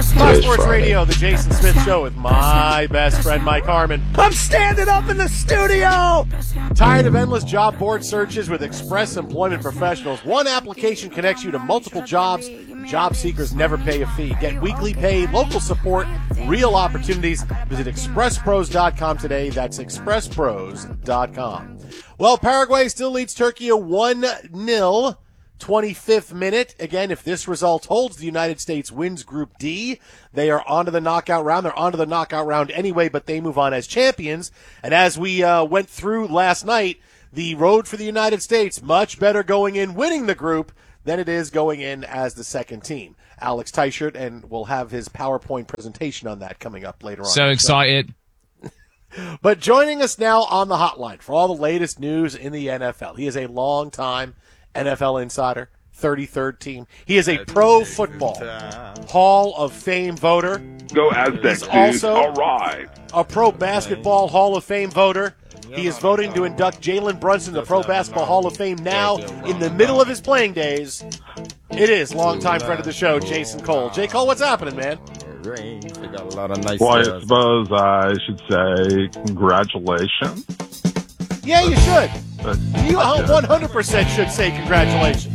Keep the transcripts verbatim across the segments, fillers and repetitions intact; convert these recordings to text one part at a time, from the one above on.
Fox Sports Radio, the Jason Smith Show with my best friend Mike Harmon. I'm standing up in the studio! Tired of endless job board searches with Express Employment Professionals? One application connects you to multiple jobs. Job seekers never pay a fee. Get weekly pay, local support, real opportunities. Visit express pros dot com today. That's express pros dot com. Well, Paraguay still leads Turkey a one nil. twenty-fifth minute. Again, if this result holds, the United States wins Group D. They are on to the knockout round. They're on to the knockout round anyway, but they move on as champions. And as we uh, went through last night, the road for the United States, much better going in winning the group than it is going in as the second team. Alex Teichert, and we'll have his PowerPoint presentation on that coming up later on. So excited. But joining us now on the hotline for all the latest news in the N F L, he is a long-time N F L insider, thirty-third team. He is a Pro Football Hall of Fame voter. Go Aztecs, He's also all right. a Pro Basketball Hall of Fame voter. He is voting to induct Jalen Brunson to the Pro Basketball Hall of Fame now in the middle of his playing days. It is longtime friend of the show, Jason Cole. J. Cole, what's happening, man? Well, I suppose I should say congratulations. Yeah, you should. You one hundred percent should say congratulations.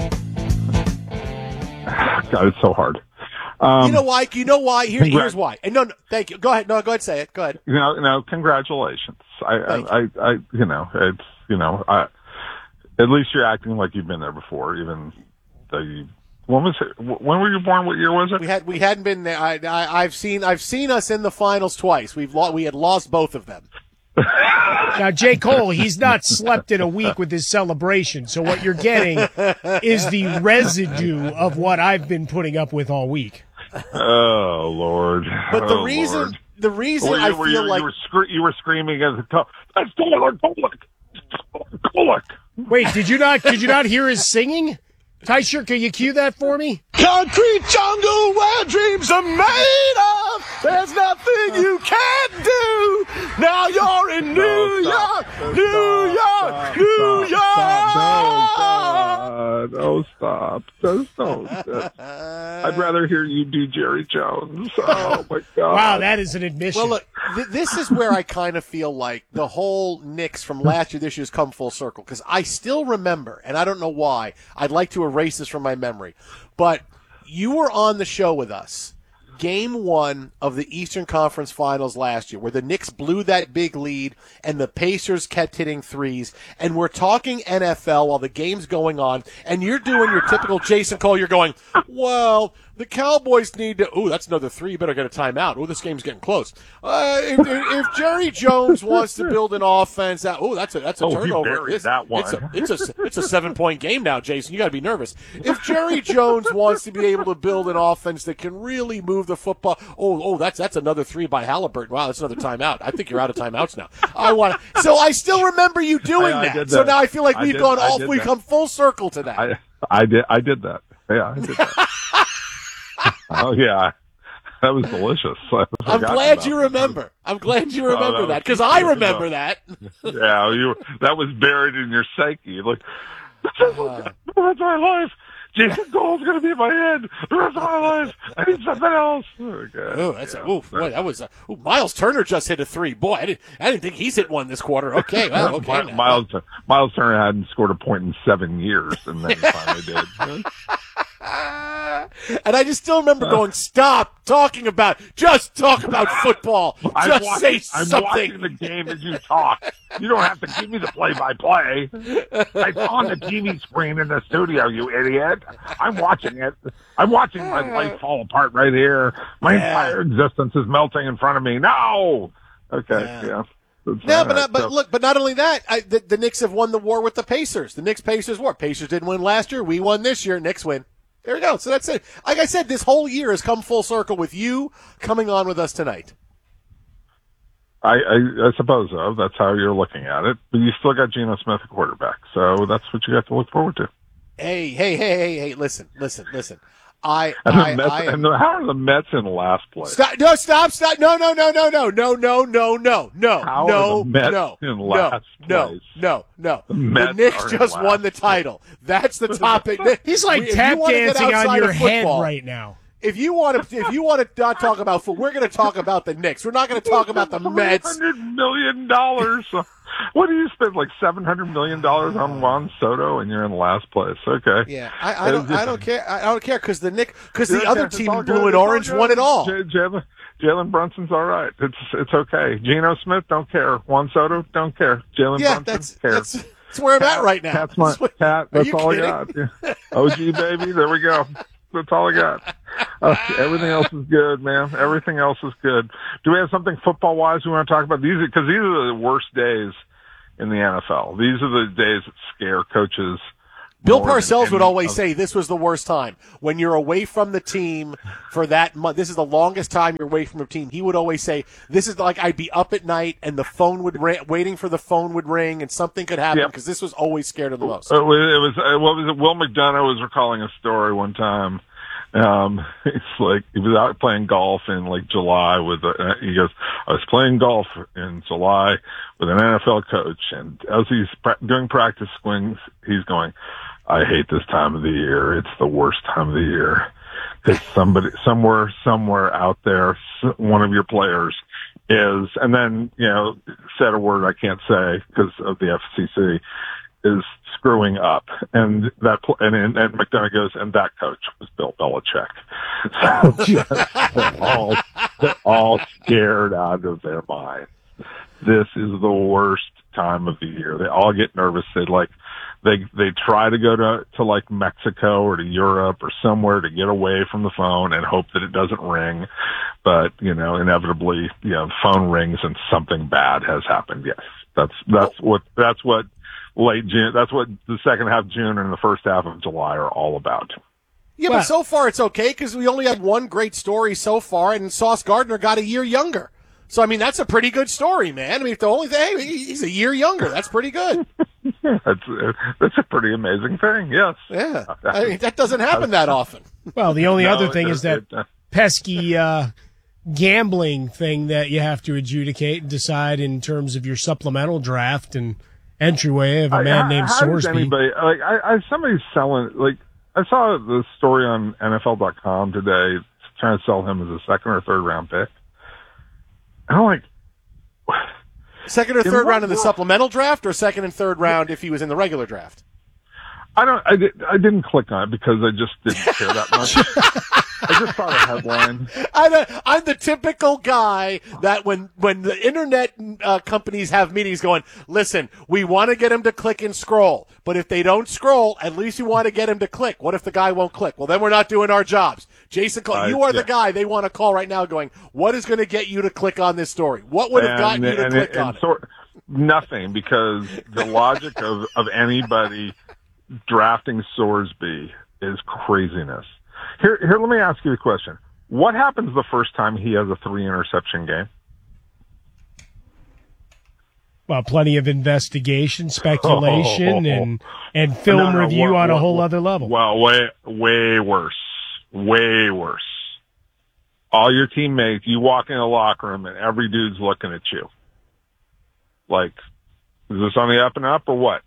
God, it's so hard. Um, you know why? You know why? Here, congr- here's why. And no, no, thank you. Go ahead. No, go ahead. Say it. Go ahead. You know, no, congratulations. I, I, I, I, you know, it's, you know, I, at least you're acting like you've been there before, even though you. When was it? When were you born? What year was it? We had we hadn't been there. I, I I've seen I've seen us in the finals twice. We've lo- we had lost both of them. Now, J. Cole, he's not slept in a week with his celebration, so what you're getting is the residue of what I've been putting up with all week. Oh, Lord. But the oh, reason, Lord. the reason were you, I were feel you, like you were, scre- you were screaming as a co- that's Taylor Golick. Golick. Wait, did you not? Did you not hear his singing? Teichert, can you cue that for me? Concrete jungle where dreams are made of. There's nothing you can't do. Now you're in New No, York, stop. New Stop. York, Stop. New Stop. York. Stop. No, stop. Just don't. Just- I'd rather hear you do Jerry Jones. Oh, my God. Wow, that is an admission. Well, look, th- this is where I kind of feel like the whole Knicks from last year, this year's come full circle. Because I still remember, and I don't know why, I'd like to erase this from my memory, but you were on the show with us game one of the Eastern Conference Finals last year, where the Knicks blew that big lead and the Pacers kept hitting threes, and we're talking N F L while the game's going on, and you're doing your typical Jason Cole. You're going, well, the Cowboys need to, ooh, that's another three, you better get a timeout. Ooh, this game's getting close. Uh, if, if Jerry Jones wants to build an offense, that, ooh, that's a, that's a Oh, he turnover. buried It's, that one. It's a, it's a, it's a seven-point game now, Jason. You got to be nervous. If Jerry Jones wants to be able to build an offense that can really move the football, oh, oh, that's that's another three by Halliburton. Wow, that's another timeout. I think you're out of timeouts now. I want to. So I still remember you doing I- I that. did So that. now I feel like I we've did- gone I off. did We've that. come full circle to that. I, I did. I did that. Yeah, I did that. Oh, yeah. That was delicious. I I'm forgot glad about you it. remember. I'm glad you Oh, remember that that was- because I remember that. Yeah, you. That was buried in your psyche. Like, that's my life. Jason Cole's going to be in my head the rest of my life. I need something else. Okay. Oh, that's yeah. a, oof, boy, that was a, ooh, Miles Turner just hit a three. Boy, I didn't, I didn't think he's hit one this quarter. Okay, well, okay. Mi- now. Miles Miles Turner hadn't scored a point in seven years, and then he finally did. And I just still remember going, stop talking about, just talk about football. I'm Just watching, say I'm something. watching the game as you talk. You don't have to give me the play-by-play. It's on the T V screen in the studio, you idiot. I'm watching it. I'm watching my life fall apart right here. My Yeah. entire existence is melting in front of me. No! Okay, Yeah. yeah. That's No, all but right. not, but So- look, but not only that, I, the, the Knicks have won the war with the Pacers. The Knicks Pacers war. Pacers didn't win last year. We won this year. Knicks win. There we go. So that's it. Like I said, this whole year has come full circle with you coming on with us tonight. I, I, I suppose so. That's how you're looking at it. But you still got Geno Smith at quarterback, so that's what you got to look forward to. Hey, hey, hey, hey, hey! Listen, listen, listen. I, And, I, the Mets, I am, and the, how are the Mets in last place? stop! No, stop! Stop! No, no, no, no, no, no, no, no, no, no, How no, are the Mets no, in no, last no, place? no, no. The The Mets Knicks are in just last won the place. title. That's the topic. He's like If you tap wanna get dancing on outside your of head football, right now. If you want to, if you want to not talk about football, we're going to talk about the Knicks. We're not going to talk about the Mets. three hundred million dollars. What do you spend, like seven hundred million dollars on Juan Soto, and you're in last place? Okay. Yeah, I, I don't, I don't care. I don't care because the Nick, because the Yeah, other it's team all in blue good. and It's all orange good. won it all. J- Jalen, Jalen Brunson's all right. It's it's okay. Geno Smith, don't care. Juan Soto, don't care. Jalen Yeah, Brunson, that's care. that's, that's where I'm at right now. That's my That's what- cat. Are That's you all kidding? I got. Yeah. O G baby, there we go. That's all I got. Uh, everything else is good, man. Everything else is good. Do we have something football wise we want to talk about? These because these are the worst days in the N F L. These are the days that scare coaches. Bill more than Parcells would any always other- say this was the worst time when you're away from the team for that month. This is the longest time you're away from a team. He would always say this is like I'd be up at night and the phone would ring, waiting for the phone would ring and something could happen Yep. because this was always scared of the most. It was, it was uh, what was it? Will McDonough was recalling a story one time. Um, it's like he was out playing golf in like July with. A, he goes, I was playing golf in July with an N F L coach, and as he's pra- doing practice swings, he's going, I hate this time of the year. It's the worst time of the year because somebody somewhere somewhere out there, s- one of your players is, and then you know said a word I can't say because of the F C C. Is screwing up, and that pl- and, and and McDonough goes, and that coach was Bill Belichick. So just, they're all they're all scared out of their minds. This is the worst time of the year. They all get nervous. They like they they try to go to to like Mexico or to Europe or somewhere to get away from the phone and hope that it doesn't ring. But you know, inevitably, you know, the phone rings and something bad has happened. Yes, that's that's what that's what. Late June. That's what the second half of June and the first half of July are all about. Yeah, Well- but so far it's okay because we only had one great story so far, and Sauce Gardner got a year younger. So I mean, that's a pretty good story, man. I mean, if the only thing, hey, he's a year younger. That's pretty good. That's uh, that's a pretty amazing thing. Yes. Yeah, I mean, that doesn't happen that often. Well, the only No, other thing it- is that it, uh, pesky uh, gambling thing that you have to adjudicate and decide in terms of your supplemental draft and entryway of a man how, named how does Sorsby. anybody like? I, I somebody's selling like I saw the story on N F L dot com today trying to sell him as a second or third round pick. And I'm like, Second or In third what round in the world? supplemental draft, or second and third round if he was in the regular draft? I don't. I, did, I didn't click on it because I just didn't care that much. I just saw the headline. I'm, a, I'm the typical guy that when when the internet uh, companies have meetings going, listen, we want to get him to click and scroll, but if they don't scroll, at least you want to get him to click. What if the guy won't click? Well, then we're not doing our jobs. Jason, Cl- Uh, you are yeah. the guy they want to call right now going, what is going to get you to click on this story? What would have gotten you to and, click and on it? sort, nothing, because the logic of, of anybody drafting Sorsby is craziness. Here, here, let me ask you a question. What happens the first time he has a three interception game? Well, plenty of investigation, speculation, Oh. and and film No, no, review what- on a what- whole what- other level. Well, way, way worse. Way worse. All your teammates, you walk in the locker room and every dude's looking at you. Like, is this on the up and up or what?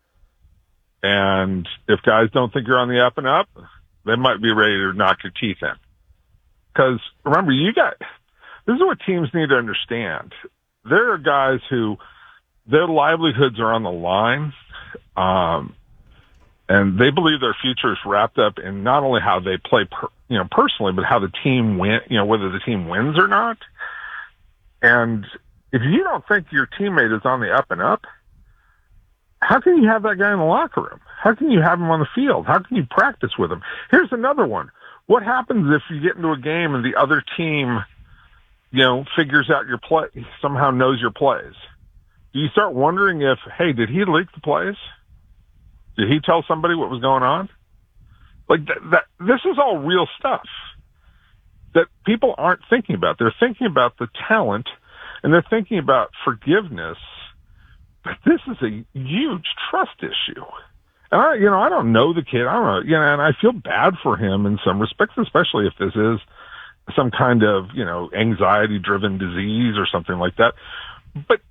And if guys don't think you're on the up and up, they might be ready to knock your teeth in. Because remember, you got, this is what teams need to understand. There are guys who their livelihoods are on the line, um, and they believe their future is wrapped up in not only how they play, per, you know, personally, but how the team win, you know, whether the team wins or not. And if you don't think your teammate is on the up and up, how can you have that guy in the locker room? How can you have him on the field? How can you practice with him? Here's another one. What happens if you get into a game and the other team, you know, figures out your play, somehow knows your plays? Do you start wondering if, hey, did he leak the plays? Did he tell somebody what was going on? Like that, that this is all real stuff that people aren't thinking about. They're thinking about the talent and they're thinking about forgiveness. But this is a huge trust issue. And I, you know, I don't know the kid. I don't know, you know, and I feel bad for him in some respects, especially if this is some kind of, you know, anxiety driven disease or something like that. But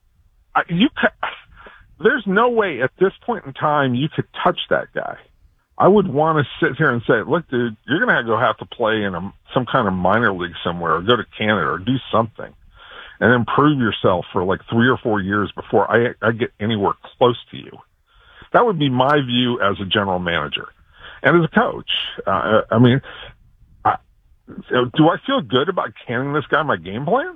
I, you ca- there's no way at this point in time you could touch that guy. I would want to sit here and say, look, dude, you're going to go have to play in a, some kind of minor league somewhere, or go to Canada, or do something, and then prove yourself for like three or four years before I, I get anywhere close to you. That would be my view as a general manager and as a coach. Uh, I mean, I, do I feel good about handing this guy my game plan?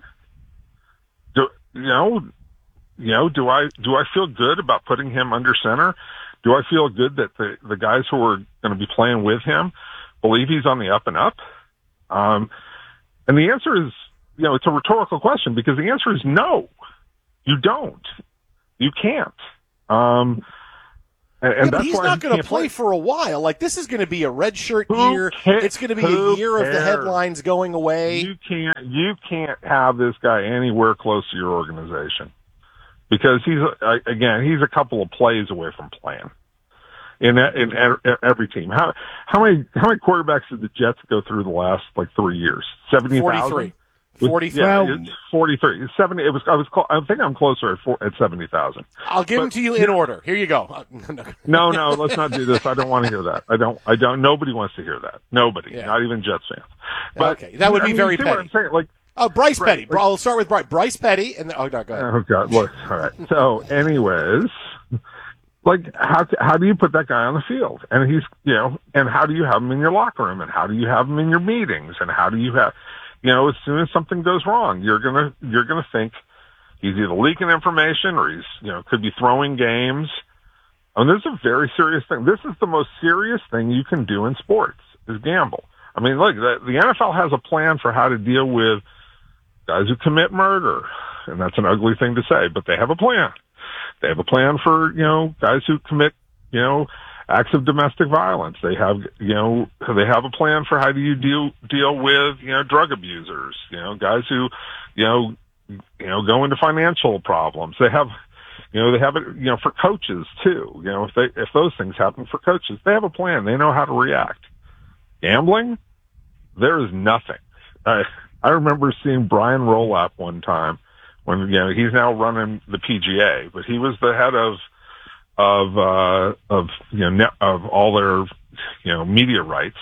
Do, you know, you know, do I, do I feel good about putting him under center? Do I feel good that the, the guys who are going to be playing with him believe he's on the up and up? Um, and the answer is, you know, it's a rhetorical question, because the answer is no, you don't. You can't. Um, and, and yeah, that's he's why not going to play. play for a while. Like, this is going to be a redshirt Who year. ca- It's going to be who a year cares? of the headlines going away. You can't, you can't have this guy anywhere close to your organization, because he's, uh, again, he's a couple of plays away from playing in, in, in every team. How, how many, how many quarterbacks did the Jets go through the last, like, three years? seventy thousand? forty-three. Yeah, it's forty-three. It's seventy. It was. I was. I think I'm closer at, four, at seventy thousand. I'll give but, them to you in order. Here you go. no, no. Let's not do this. I don't want to hear that. I don't. I don't. Nobody wants to hear that. Nobody. Yeah. Not even Jets fans. But, okay, that would be I mean, very you see petty. What I'm saying? Like, oh, Bryce right, Petty. like, I'll start with Bryce. Bryce Petty, and oh no, go ahead. Oh God. Look. All right. So, anyways, like, how how do you put that guy on the field? And he's, you know, and how do you have him in your locker room? And how do you have him in your meetings? And how do you have, you know, as soon as something goes wrong, you're gonna you're gonna think he's either leaking information, or he's, you know, could be throwing games. And this is a very serious thing. This is the most serious thing you can do in sports, is gamble. I mean, look, the, the N F L has a plan for how to deal with guys who commit murder, and that's an ugly thing to say, but they have a plan. They have a plan for, you know, guys who commit, you know, acts of domestic violence. They have, you know, they have a plan for how do you deal deal with, you know, drug abusers, you know, guys who, you know, you know, go into financial problems. They have, you know, they have it, you know, for coaches too. You know, if they if those things happen for coaches, they have a plan. They know how to react. Gambling, there is nothing. I I remember seeing Brian Rolap one time when, you know, he's now running the P G A, but he was the head of of uh of you know net, of all their, you know, media rights,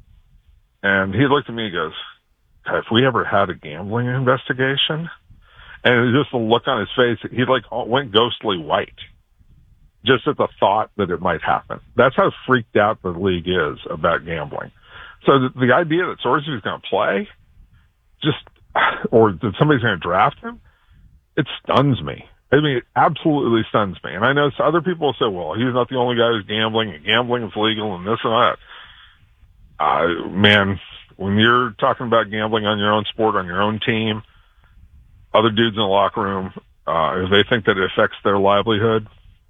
and he looked at me and goes, "Have we ever had a gambling investigation?" And just the look on his face, he like went ghostly white just at the thought that it might happen. That's how freaked out the league is about gambling. So the, the idea that Sorsby is going to play, just, or that somebody's going to draft him, it stuns me. I mean, it absolutely stuns me. And I know other people will say, well, he's not the only guy who's gambling, and gambling is legal, and this and that. Uh, man, when you're talking about gambling on your own sport, on your own team, other dudes in the locker room, uh, if they think that it affects their livelihood,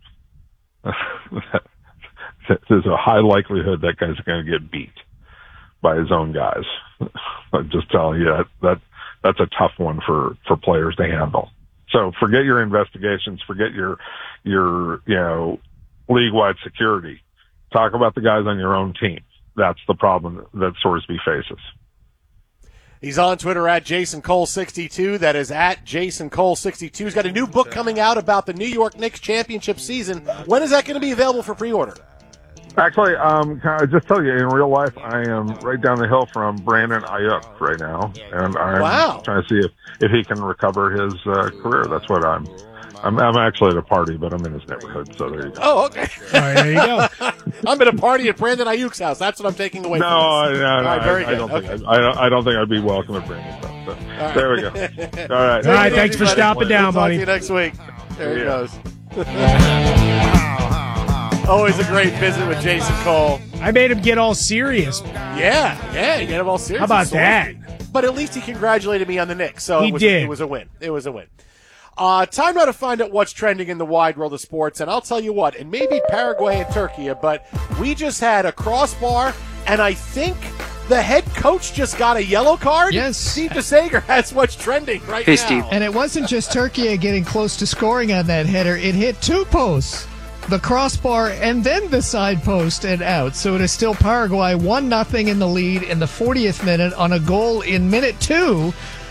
there's a high likelihood that guy's going to get beat by his own guys. I'm just telling you that, that that's a tough one for, for players to handle. So forget your investigations, forget your, your, you know, league-wide security. Talk about the guys on your own team. That's the problem that Sorsby faces. He's on Twitter at Jason Cole sixty-two. That is at Jason Cole sixty-two. He's got a new book coming out about the New York Knicks championship season. When is that going to be available for pre-order? Actually, um, can I just tell you, in real life, I am right down the hill from Brandon Ayuk right now, and I'm wow. trying to see if, if he can recover his uh, career. That's what I'm, I'm. I'm actually at a party, but I'm in his neighborhood, so there you go. Oh, okay. All right, there you go. I'm at a party at Brandon Ayuk's house. That's what I'm taking away No, from this. no, no, All right, very I, I good. don't Okay. think I, I don't. I don't think I'd be welcome at Brandon's house. So, right. there we go. All right. All right, thanks for buddy. stopping down, We'll talk buddy. to you next week. There he Yeah. goes. Always a great visit with Jason Cole. I made him get all serious. Yeah, yeah, you get him all serious. How about that? But at least he congratulated me on the Knicks, so He it was, did. it was a win. It was a win. Uh, time now to find out what's trending in the wide world of sports, and I'll tell you what, and maybe Paraguay and Turkey, but we just had a crossbar, and I think the head coach just got a yellow card. Yes. Steve DeSager has what's trending right Hey, now. Steve. And it wasn't just Turkey getting close to scoring on that header. It hit two posts, the crossbar and then the side post and out. So it is still Paraguay one nothing in the lead in the fortieth minute on a goal in minute two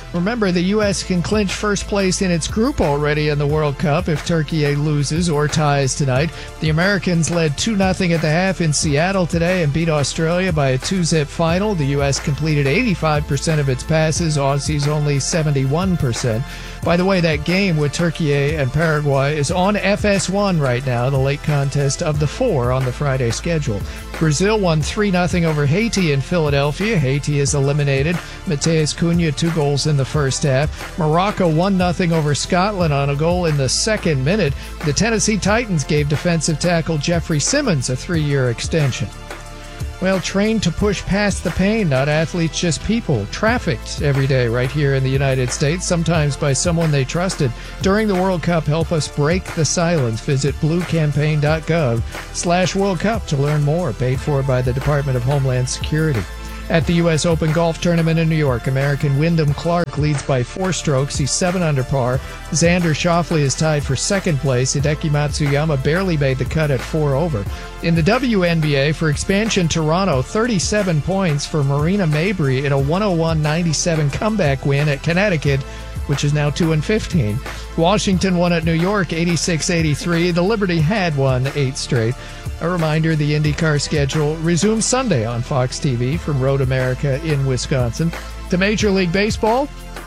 Remember, the U S can clinch first place in its group already in the World Cup if Turkey loses or ties tonight. The Americans led two nothing at the half in Seattle today and beat Australia by a two-zip final. The U S completed eighty-five percent of its passes, Aussies only seventy-one percent. By the way, that game with Turkey and Paraguay is on F S one right now, the late contest of the four on the Friday schedule. Brazil won three nothing over Haiti in Philadelphia. Haiti is eliminated. Mateus Cunha, two goals in the first half. Morocco one nothing over Scotland on a goal in the second minute. The Tennessee Titans gave defensive tackle Jeffrey Simmons a three-year extension. Well, trained to push past the pain, not athletes, just people, trafficked every day right here in the United States, sometimes by someone they trusted. During the World Cup, help us break the silence. Visit bluecampaign.gov slash World Cup to learn more. Paid for by the Department of Homeland Security. At the U S Open Golf Tournament in New York, American Wyndham Clark leads by four strokes. He's seven under par. Xander Schauffele is tied for second place. Hideki Matsuyama barely made the cut at four over. In the W N B A, for expansion Toronto, thirty-seven points for Marina Mabrey in a one oh one ninety-seven comeback win at Connecticut, which is now two and fifteen. Washington won at New York eighty-six eighty-three. The Liberty had won eight straight. A reminder, the IndyCar schedule resumes Sunday on Fox T V from Road America in Wisconsin. To Major League Baseball,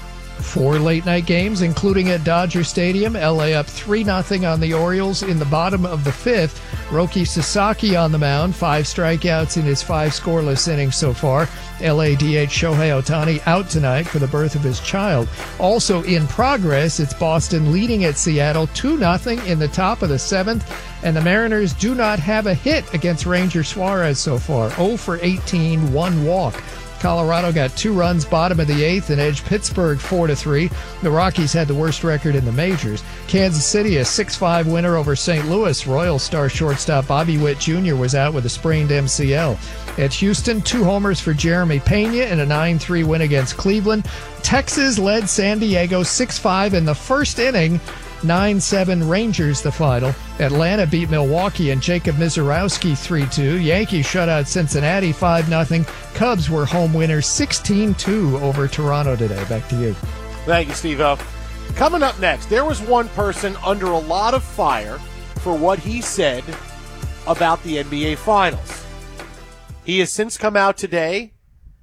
four late-night games, including at Dodger Stadium. L A up three nothing on the Orioles in the bottom of the fifth. Roki Sasaki on the mound, five strikeouts in his five scoreless innings so far. L A D H Shohei Ohtani out tonight for the birth of his child. Also in progress, it's Boston leading at Seattle two nothing in the top of the seventh. And the Mariners do not have a hit against Ranger Suarez so far. oh for eighteen, one walk. Colorado got two runs bottom of the eighth and edged Pittsburgh four to three. The Rockies had the worst record in the majors. Kansas City a six five winner over Saint Louis. Royal star shortstop Bobby Witt Junior was out with a sprained M C L. At Houston, two homers for Jeremy Pena in a nine three win against Cleveland. Texas led San Diego six five in the first inning. nine seven Rangers the final. Atlanta beat Milwaukee and Jacob Mizorowski three two. Yankees shut out Cincinnati five nothing. Cubs were home winners sixteen two over Toronto today. Back to you. Thank you, Steve-O. Coming up next, there was one person under a lot of fire for what he said about the N B A Finals. He has since come out today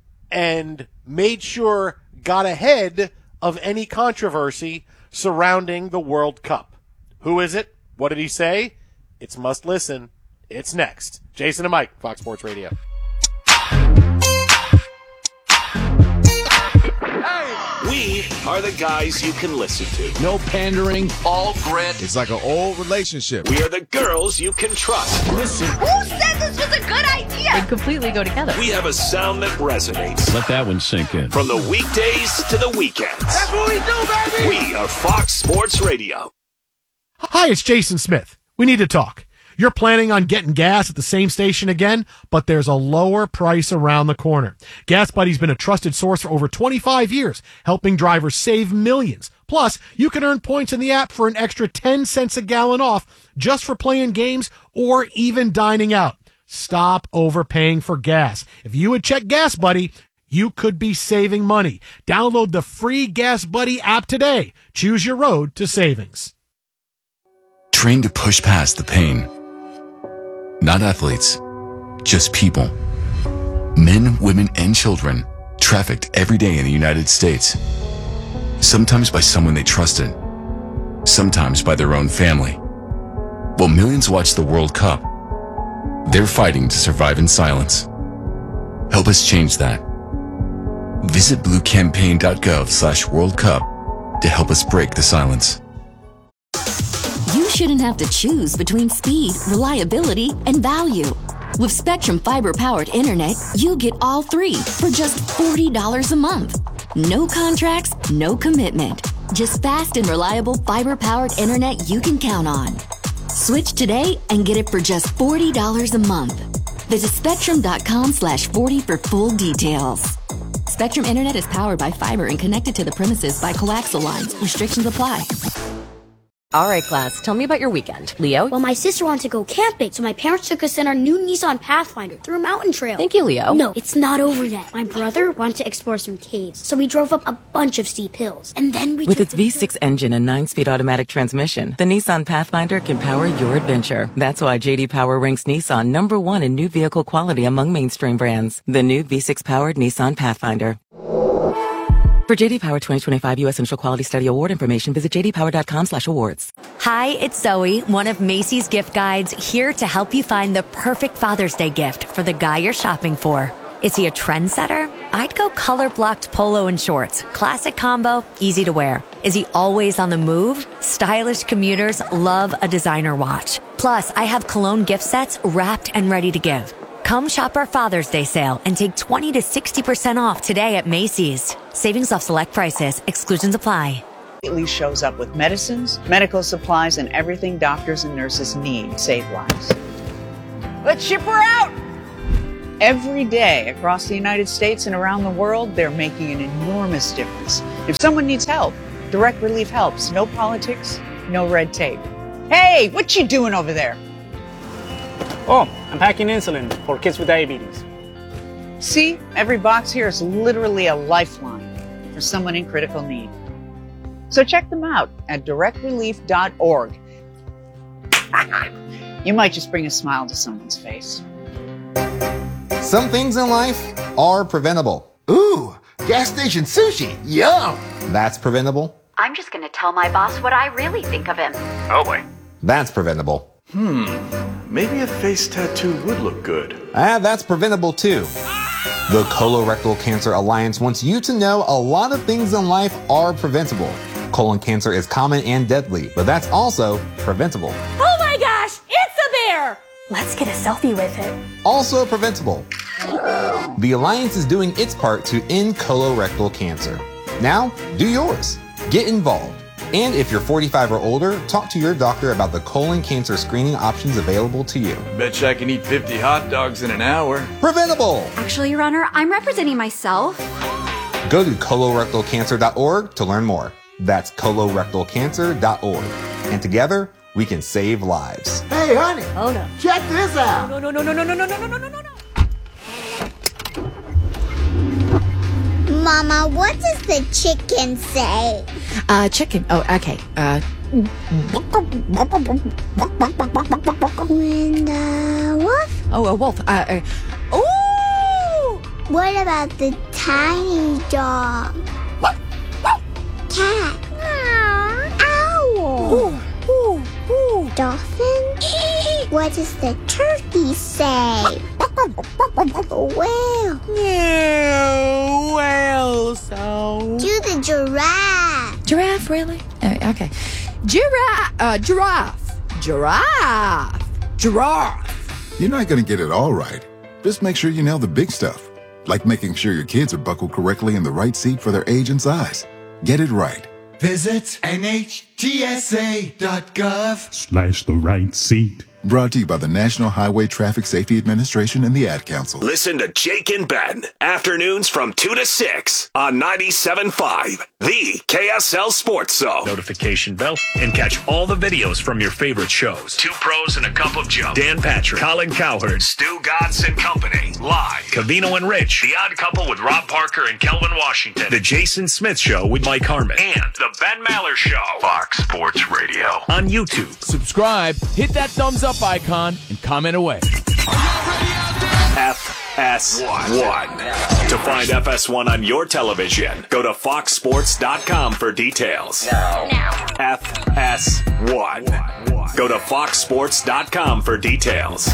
and made sure, got ahead of any controversy surrounding the World Cup. Who is it? What did he say? It's must listen. It's next. Jason and Mike, Fox Sports Radio. We are the guys you can listen to. No pandering. All grit. It's like an old relationship. We are the girls you can trust. Listen. Who said this was a good idea? They completely go together. We have a sound that resonates. Let that one sink in. From the weekdays to the weekends. That's what we do, baby! We are Fox Sports Radio. Hi, it's Jason Smith. We need to talk. You're planning on getting gas at the same station again, but there's a lower price around the corner. Gas Buddy's been a trusted source for over twenty-five years, helping drivers save millions. Plus, you can earn points in the app for an extra ten cents a gallon off just for playing games or even dining out. Stop overpaying for gas. If you would check Gas Buddy, you could be saving money. Download the free Gas Buddy app today. Choose your road to savings. Trained to push past the pain. Not athletes, just people. Men, women, and children trafficked every day in the United States. Sometimes by someone they trusted, sometimes by their own family. While millions watch the World Cup, they're fighting to survive in silence. Help us change that. Visit bluecampaign.gov slash World Cup to help us break the silence. You shouldn't have to choose between speed, reliability, and value. With Spectrum Fiber-powered internet, you get all three for just forty dollars a month. No contracts, no commitment. Just fast and reliable fiber-powered internet you can count on. Switch today and get it for just forty dollars a month. Visit spectrum.com slash 40 for full details. Spectrum Internet is powered by fiber and connected to the premises by coaxial lines. Restrictions apply. All right, class, tell me about your weekend. Leo? Well, my sister wanted to go camping, so my parents took us in our new Nissan Pathfinder through a mountain trail. Thank you, Leo. No, it's not over yet. My brother wanted to explore some caves, so we drove up a bunch of steep hills. And then we With its V six engine and nine-speed automatic transmission, the Nissan Pathfinder can power your adventure. That's why J D Power ranks Nissan number one in new vehicle quality among mainstream brands. The new V six-powered Nissan Pathfinder. For J D Power twenty twenty-five U S Initial Quality Study Award information, visit j d power dot com slash awards. Hi, it's Zoe, one of Macy's gift guides, here to help you find the perfect Father's Day gift for the guy you're shopping for. Is he a trendsetter? I'd go color-blocked polo and shorts. Classic combo, easy to wear. Is he always on the move? Stylish commuters love a designer watch. Plus, I have cologne gift sets wrapped and ready to give. Come shop our Father's Day sale and take twenty to sixty percent off today at Macy's. Savings off select prices. Exclusions apply. Immediately shows up with medicines, medical supplies, and everything doctors and nurses need to save lives. Let's ship her out! Every day across the United States and around the world, they're making an enormous difference. If someone needs help, Direct Relief helps. No politics, no red tape. Hey, what you doing over there? Oh, I'm packing insulin for kids with diabetes. See, every box here is literally a lifeline for someone in critical need. So check them out at direct relief dot org. You might just bring a smile to someone's face. Some things in life are preventable. Ooh, gas station sushi. Yum. That's preventable. I'm just going to tell my boss what I really think of him. Oh boy. That's preventable. Hmm, maybe a face tattoo would look good. Ah, that's preventable too. The Colorectal Cancer Alliance wants you to know a lot of things in life are preventable. Colon cancer is common and deadly, but that's also preventable. Oh my gosh, it's a bear! Let's get a selfie with it. Also preventable. The Alliance is doing its part to end colorectal cancer. Now, do yours. Get involved. And if you're forty-five or older, talk to your doctor about the colon cancer screening options available to you. Betcha I can eat fifty hot dogs in an hour. Preventable! Actually, Your Honor, I'm representing myself. Go to colorectal cancer dot org to learn more. That's colorectal cancer dot org. And together, we can save lives. Hey, honey. Oh, no. Check this out. No, no, no, no, no, no, no, no, no, no, no, no. Mama, what does the chicken say? Uh, chicken. Oh, okay. Uh. When the wolf? Oh, a wolf. Uh. uh ooh! What about the tiny dog? Cat. Owl. Ooh, ooh, ooh. Dolphin? What does the turkey say? Whale. Yeah, whale sound. Do the giraffe. Giraffe, really? Uh, okay. Giraffe. Uh, giraffe. Giraffe. Giraffe. You're not going to get it all right. Just make sure you nail the big stuff, like making sure your kids are buckled correctly in the right seat for their age and size. Get it right. Visit N H T S A dot gov slash the right seat. Brought to you by the National Highway Traffic Safety Administration and the Ad Council. Listen to Jake and Ben, afternoons from two to six on ninety-seven point five, the K S L Sports Zone. Notification bell and catch all the videos from your favorite shows. Two Pros and a Cup of Joe. Dan Patrick, Colin Cowherd, Stu Godson Company, live. Cavino and Rich, The Odd Couple with Rob Parker and Kelvin Washington. The Jason Smith Show with Mike Harmon. And The Ben Maller Show. Fox Sports Radio. On YouTube. Subscribe, hit that thumbs up icon, and comment away. F S one. To find F S one on your television, go to fox sports dot com for details. No. F S one. Go to fox sports dot com for details.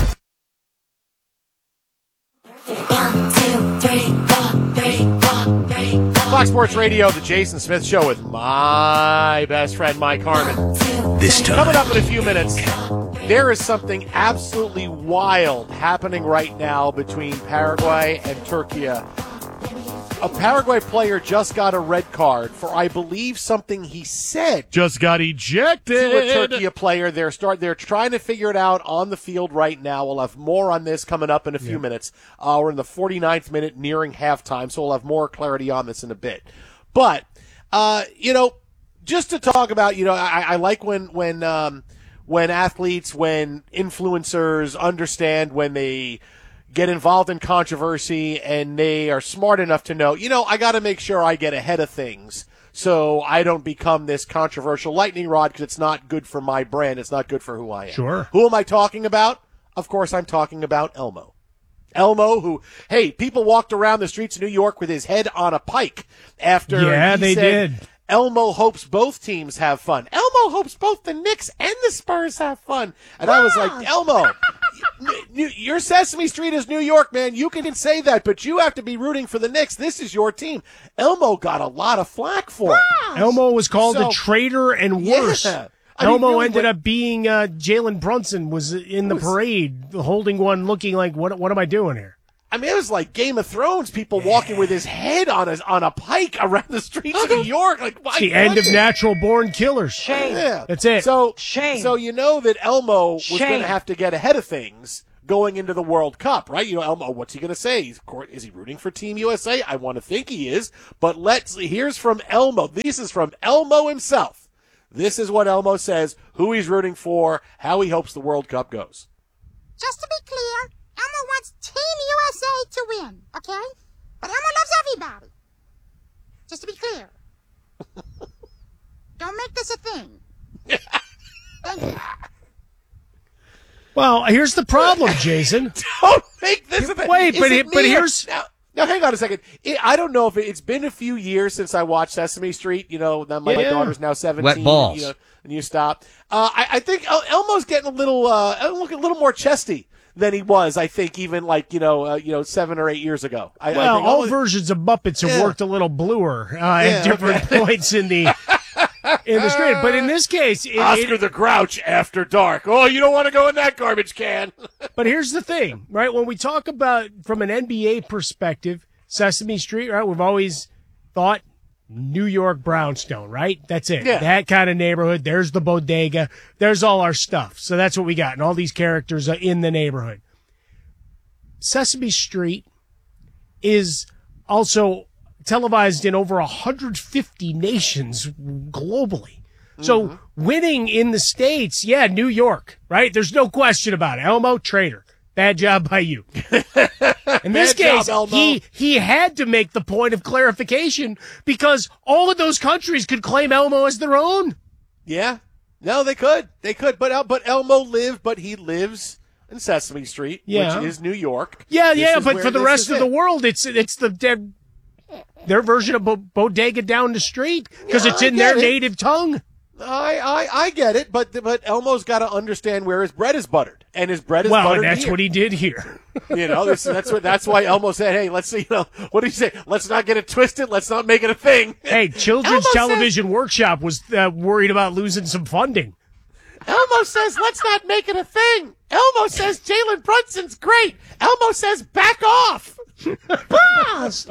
One, two, three, four, three, four, three, four. Fox Sports Radio, The Jason Smith Show with my best friend, Mike Harmon. This time. Coming up in a few minutes, there is something absolutely wild happening right now between Paraguay and Turkey. A Paraguay player just got a red card for, I believe, something he said. Just got ejected. To a Turkey player. They're start. They're trying to figure it out on the field right now. We'll have more on this coming up in a few yeah. minutes. Uh, we're in the forty-ninth minute, nearing halftime, so we'll have more clarity on this in a bit. But, uh, you know, just to talk about, you know, I, I like when when um, when athletes, when influencers understand when they get involved in controversy and they are smart enough to know, you know, I got to make sure I get ahead of things so I don't become this controversial lightning rod because it's not good for my brand. It's not good for who I am. Sure. Who am I talking about? Of course, I'm talking about Elmo. Elmo, who, hey, people walked around the streets of New York with his head on a pike after yeah, he they said, did. Elmo hopes both teams have fun. Elmo hopes both the Knicks and the Spurs have fun. And I was like, Elmo, your Sesame Street is New York, man. You can say that, but you have to be rooting for the Knicks. This is your team. Elmo got a lot of flack for it. Elmo was called So- a traitor and worse. Yeah. I mean, Elmo really, ended what- up being uh, Jalen Brunson was in the was- parade holding one looking like, what What am I doing here? I mean, it was like Game of Thrones, people walking with his head on a, on a pike around the streets of New York. Like, my It's the end of goodness. Natural Born Killers. Shame. Yeah. That's it. So, Shame. so you know that Elmo was Shame. going to have to get ahead of things going into the World Cup, right? You know, Elmo, what's he going to say? He's, is he rooting for Team U S A? I want to think he is. But let's, here's from Elmo. This is from Elmo himself. This is what Elmo says, who he's rooting for, how he hopes the World Cup goes. Just to be clear, Elmo wants Team U S A to win, okay? But Elmo loves everybody. Just to be clear. Don't make this a thing. Thank you. Well, here's the problem, Jason. Don't make this a thing. Wait, Is but it it- but me or- here's- Now, now, hang on a second. It, I don't know if it, it's been a few years since I watched Sesame Street. You know, now my, my Yeah. daughter's now seventeen. Wet balls. You know, and you stop. Uh, I, I think El- Elmo's getting a little, uh, a little a little more chesty than he was. I think even like you know, uh, you know, seven or eight years ago. I, I Well, think all Elmo- versions of Muppets have Yeah. worked a little bluer uh, Yeah, at different okay. points in the in the street. But in this case, it, Oscar it- the Grouch after dark. Oh, you don't want to go in that garbage can. But here's the thing, right? When we talk about from an N B A perspective, Sesame Street, right? We've always thought New York brownstone, right? That's it. Yeah. That kind of neighborhood. There's the bodega. There's all our stuff. So that's what we got. And all these characters are in the neighborhood. Sesame Street is also televised in over one hundred fifty nations globally. So Mm-hmm. winning in the States, yeah, New York, right? There's no question about it. Elmo, traitor. Bad job by you. In this Bad job, case, Elmo. he he had to make the point of clarification because all of those countries could claim Elmo as their own. Yeah. No, they could. They could. But El- but Elmo lived, but he lives in Sesame Street, Yeah. which is New York. Yeah, This yeah, is but where for the this rest is of it. the world, it's it's the their, their version of bo- bodega down the street because Yeah, it's I in their get it. native tongue. I, I, I get it, but but Elmo's got to understand where his bread is buttered, and his bread is Well, buttered and that's here. what he did here. You know, this, that's what that's why Elmo said, "Hey, let's see. You know, what did he say? Let's not get it twisted. Let's not make it a thing." Hey, Children's Elmo Television Workshop was uh, worried about losing some funding. Elmo says, "Let's not make it a thing." Elmo says, "Jalen Brunson's great." Elmo says, "Back off." Pause.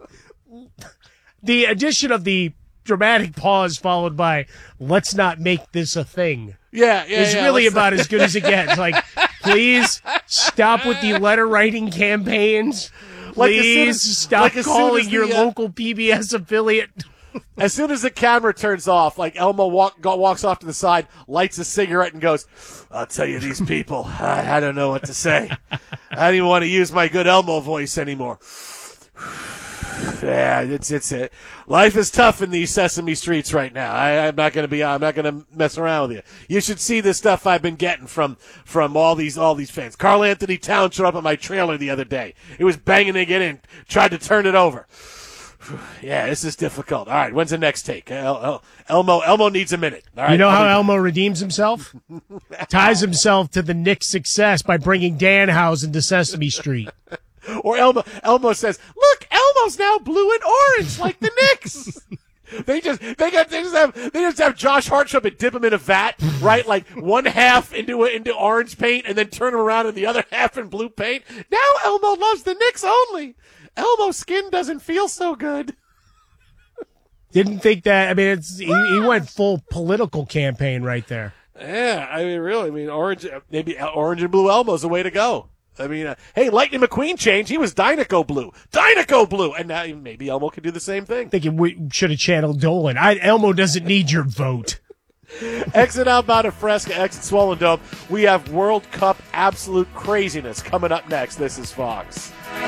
The addition of the dramatic pause followed by "Let's not make this a thing." Yeah, yeah, is yeah, really let's about not- as good as it gets. Like, please stop with the letter writing campaigns. Like, as soon Please as- stop like, as soon calling as your the, uh, local P B S affiliate. As soon as the camera turns off, like Elmo walk, go, walks off to the side, lights a cigarette, and goes, "I'll tell you, these people, I, I don't know what to say. I don't even want to use my good Elmo voice anymore." Yeah, it's it's it. Life is tough in these Sesame Streets right now. I, I'm not gonna be. I'm not gonna mess around with you. You should see the stuff I've been getting from from all these all these fans. Carl Anthony Towns showed up at my trailer the other day. It was banging to get in. Tried to turn it over. Yeah, this is difficult. All right, when's the next take? El- El- Elmo Elmo needs a minute. All right, You know I'll how be- Elmo redeems himself? Ties himself to the Knicks' success by bringing Danhausen to Sesame Street. Or Elmo Elmo says, "Look, Elmo's now blue and orange like the Knicks." They just they got they just have they just have Josh Hart show up and dip him in a vat, right? Like one half into into orange paint and then turn him around and the other half in blue paint. Now Elmo loves the Knicks only. Elmo's skin doesn't feel so good. Didn't think that. I mean, it's he, he went full political campaign right there. Yeah, I mean, really, I mean, orange, maybe orange and blue Elmo's the way to go. I mean, uh, hey, Lightning McQueen changed. He was Dynaco Blue. Dynaco Blue. And now maybe Elmo could do the same thing. Thinking we should have channeled Dolan. I, Elmo doesn't need your vote. Exit outbound of Fresca, exit Swollen Dome. We have World Cup absolute craziness coming up next. This is Fox.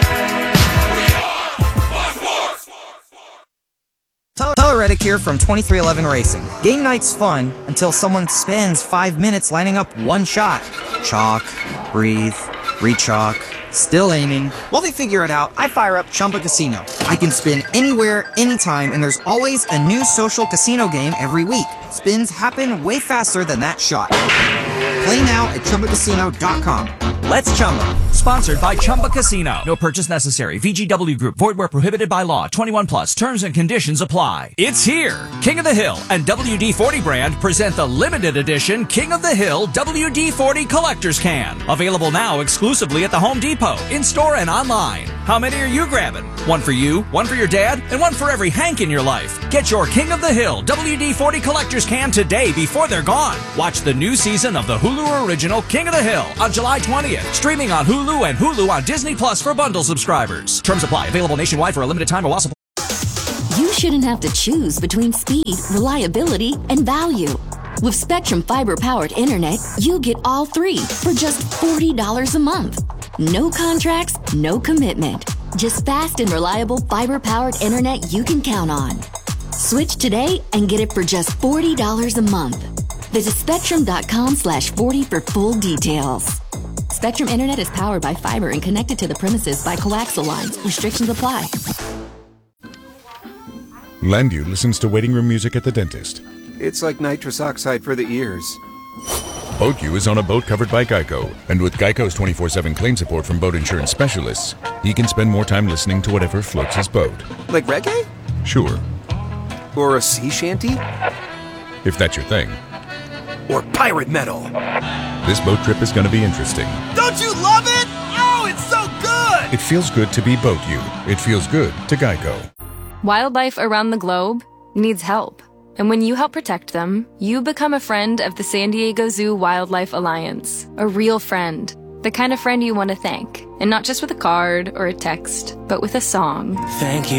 Tyler Reddick here from twenty-three eleven Racing. Game night's fun until someone spends five minutes lining up one shot. Chalk, breathe, re-chalk, still aiming. While they figure it out, I fire up Chumba Casino. I can spin anywhere, anytime, and there's always a new social casino game every week. Spins happen way faster than that shot. Play now at Chumba Casino dot com. Let's Chumba. Sponsored by Chumba Casino. No purchase necessary. V G W Group. Void where prohibited by law. twenty-one plus. Terms and conditions apply. It's here. King of the Hill and W D forty brand present the limited edition King of the Hill W D forty Collector's Can. Available now exclusively at the Home Depot, in-store and online. How many are you grabbing? One for you, one for your dad, and one for every Hank in your life. Get your King of the Hill W D forty Collector's Can today before they're gone. Watch the new season of the Hulu original King of the Hill on July twentieth. Streaming on Hulu and Hulu on Disney Plus for bundle subscribers. Terms apply. Available nationwide for a limited time while supply. You shouldn't have to choose between speed, reliability, and value. With Spectrum fiber-powered internet, you get all three for just forty dollars a month. No contracts, no commitment. Just fast and reliable fiber-powered internet you can count on. Switch today and get it for just forty dollars a month. Visit spectrum.com slash 40 for full details. Spectrum Internet is powered by fiber and connected to the premises by coaxial lines. Restrictions apply. Landu listens to waiting room music at the dentist. It's like nitrous oxide for the ears. BoatU is on a boat covered by Geico, and with Geico's twenty-four seven claim support from boat insurance specialists, he can spend more time listening to whatever floats his boat. Like reggae? Sure. Or a sea shanty? If that's your thing. Or pirate metal. This boat trip is going to be interesting. Don't you love it? Oh, it's so good! It feels good to be BoatU. It feels good to Geico. Wildlife around the globe needs help. And when you help protect them, you become a friend of the San Diego Zoo Wildlife Alliance. A real friend. The kind of friend you want to thank. And not just with a card or a text, but with a song. Thank you.